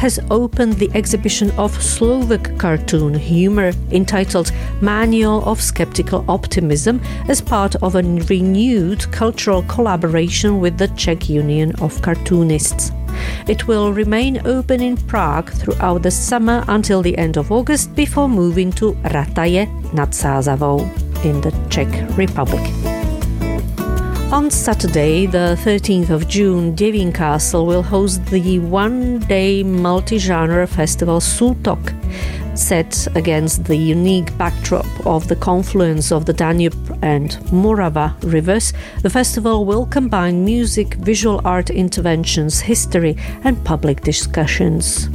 has opened the exhibition of Slovak cartoon humor entitled Manual of Skeptical Optimism as part of a renewed cultural collaboration with the Czech Union of Cartoonists. It will remain open in Prague throughout the summer until the end of August before moving to Rataje nad Sázavou in the Czech Republic. On Saturday, the 13th of June, Děvín Castle will host the one-day multi-genre festival Sultok. Set against the unique backdrop of the confluence of the Danube and Morava rivers, the festival will combine music, visual art interventions, history and public discussions.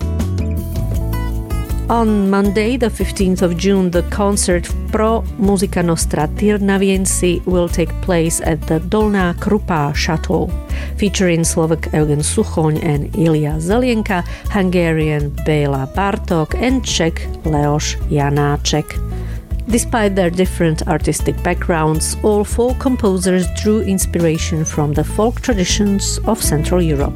On Monday, the 15th of June, the concert Pro Musica Nostra Tyrnaviensi will take place at the Dolná Krupa Chateau, featuring Slovak Eugen Suchoň and Ilya Zelienka, Hungarian Béla Bartók and Czech Leoš Janáček. Despite their different artistic backgrounds, all four composers drew inspiration from the folk traditions of Central Europe.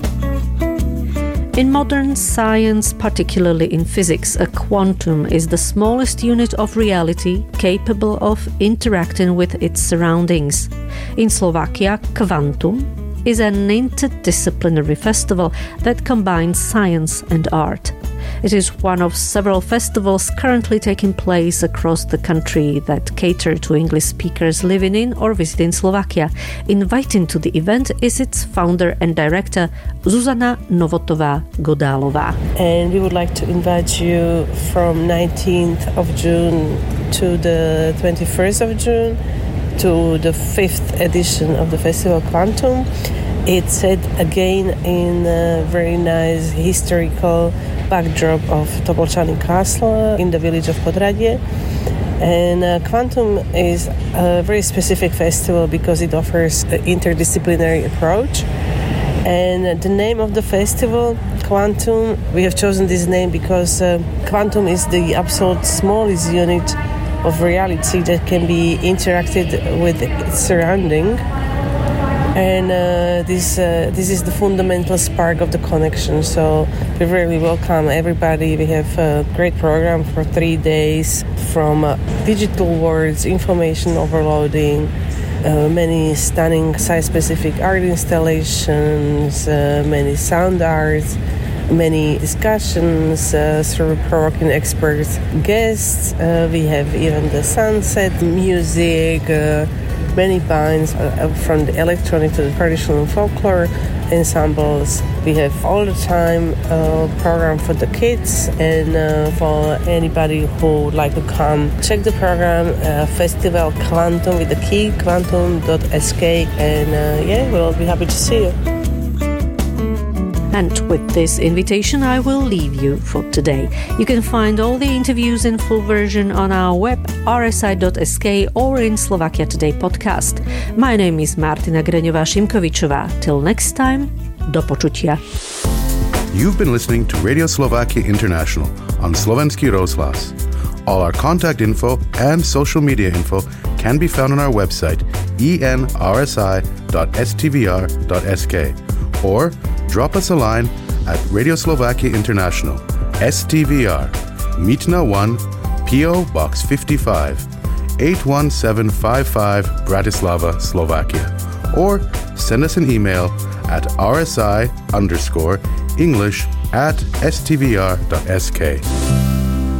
In modern science, particularly in physics, a quantum is the smallest unit of reality capable of interacting with its surroundings. In Slovakia, Kvantum is an interdisciplinary festival that combines science and art. It is one of several festivals currently taking place across the country that cater to English speakers living in or visiting Slovakia. Inviting to the event is its founder and director, Zuzana Novotová-Godálová. And we would like to invite you from 19th of June to the 21st of June to the 5th edition of the festival Quantum. It's set again in a very nice historical backdrop of Topolčany Castle in the village of Podhradie. And Quantum is a very specific festival because it offers an interdisciplinary approach. And the name of the festival, Quantum, we have chosen this name because Quantum is the absolute smallest unit of reality that can be interacted with its surrounding. And this is the fundamental spark of the connection. So we really welcome everybody. We have a great program for 3 days, from digital words, information overloading, many stunning site-specific art installations, many sound arts, many discussions through provoking expert guests. We have even the sunset music, many bands from the electronic to the traditional folklore ensembles. We have all the time a program for the kids and for anybody who would like to come. Check the program, Festival Quantum with the key, quantum.sk, and we'll be happy to see you. And with this invitation, I will leave you for today. You can find all the interviews in full version on our web, rsi.sk, or in Slovakia Today podcast. My name is Martina Greňová-Šimkovičová. Till next time, do počutia. You've been listening to Radio Slovakia International on Slovenský rozhlas. All our contact info and social media info can be found on our website, enrsi.stvr.sk, or drop us a line at Radio Slovakia International, STVR, Mítna 1, PO Box 55, 81755, Bratislava, Slovakia. Or send us an email at rsi_English@stvr.sk.